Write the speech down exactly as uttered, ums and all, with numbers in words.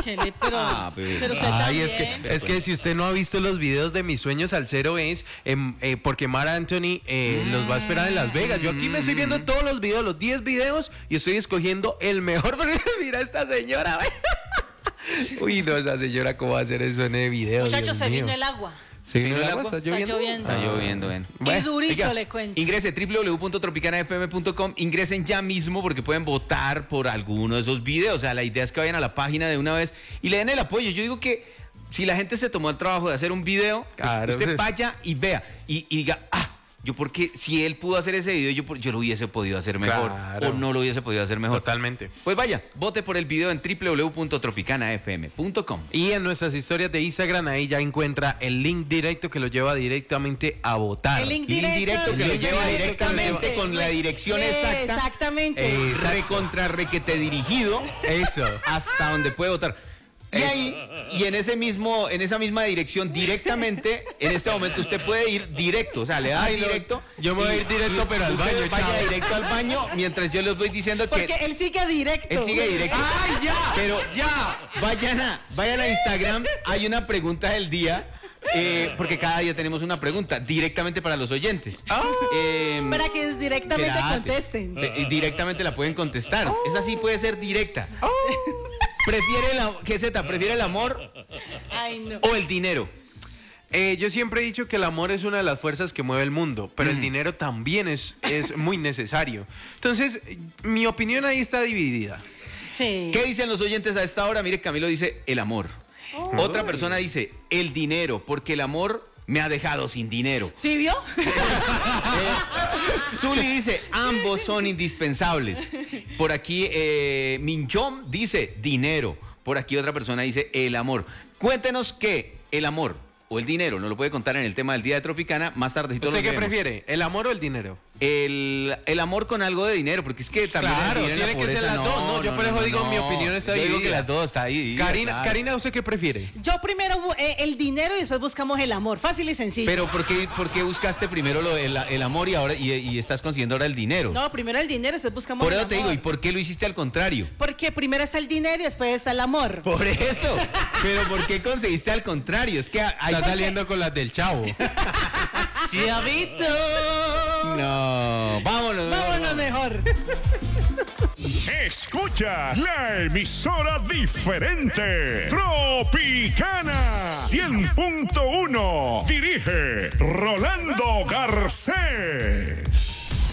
¿Qué le- pero, Ah, pero- pero usted Ay, también. es que, es que si usted no ha visto los videos de Mis Sueños al Cero es em, eh, porque Mar Anthony eh, los va a esperar en Las Vegas. Yo aquí me estoy viendo todos los videos, los diez videos, y estoy escogiendo el mejor. Mira esta señora. Uy, no, esa señora, ¿cómo va a hacer eso en el video? Muchachos, Dios se mío. vino el agua. ¿Se ¿Se vino vino el el agua? agua? ¿Está Está lloviendo? lloviendo. Está lloviendo, ven. Y durito le cuento. Ingrese doble u doble u doble u punto tropicana f m punto com. Ingresen ya mismo porque pueden votar por alguno de esos videos. O sea, la idea es que vayan a la página de una vez y le den el apoyo. Yo digo que si la gente se tomó el trabajo de hacer un video, pues Claro, usted sí. vaya y vea y, y diga, ah, yo porque si él pudo hacer ese video, yo, por- yo lo hubiese podido hacer mejor Claro. o no lo hubiese podido hacer mejor. Totalmente. Pues vaya, vote por el video en doble u doble u doble u punto tropicana f m punto com. Y en nuestras historias de Instagram ahí ya encuentra el link directo que lo lleva directamente a votar. El link Link directo, directo que el lo link lleva directo directamente que lo con la dirección exacta. Exactamente. Eh, recontra requete dirigido Eso. hasta donde puede votar. Y ahí, y en ese mismo, en esa misma dirección, directamente, en este momento usted puede ir directo, o sea, le da Ay, no, directo. yo me voy a y- ir directo, y pero al usted baño, vaya chao. directo al baño, mientras yo les voy diciendo que Porque él sigue directo. él sigue directo. ¡Ay, ya! Pero ya, vayan a, vayan a Instagram, hay una pregunta del día. eh, porque cada día tenemos una pregunta directamente para los oyentes. Eh, Para que directamente espérate. contesten. Eh, Directamente la pueden contestar. Esa sí puede ser directa. ¿Prefiere la, ¿Qué Z? ¿Prefiere el amor Ay, no. o el dinero? Eh, yo siempre he dicho que el amor es una de las fuerzas que mueve el mundo, pero Mm. el dinero también es, es muy necesario. Entonces, mi opinión ahí está dividida. Sí. ¿Qué dicen los oyentes a esta hora? Mire, Camilo dice el amor. Otra persona dice el dinero, porque el amor me ha dejado sin dinero. ¿Sí vio? Zuli dice, ambos son indispensables. Por aquí, eh, Minchom dice dinero. Por aquí otra persona dice el amor. Cuéntenos qué, el amor o el dinero, nos lo puede contar en el tema del Día de Tropicana, más tardecito. ¿Usted lo qué leemos. prefiere, el amor o el dinero? El, el amor con algo de dinero, porque es que también Claro, el dinero y la tiene que ser pobreza, las dos, ¿no? Yo por eso digo, mi opinión está Yo digo que dividida. las dos está ahí. Karina, Karina, ¿usted qué prefiere? Yo primero eh, el dinero y después buscamos el amor. Fácil y sencillo. Pero ¿por qué, por qué buscaste primero lo, el, el amor y ahora y, y estás consiguiendo ahora el dinero? No, primero el dinero y después buscamos por el eso te amor. digo, ¿y por qué lo hiciste al contrario? Porque primero está el dinero y después está el amor. Por eso. Pero ¿por qué conseguiste al contrario? Es que hay... Está saliendo con las del Chavo. ¡Chavito! No, vámonos. Vámonos mejor. Escuchas la emisora diferente. Tropicana cien punto uno. Dirige Rolando Garcés.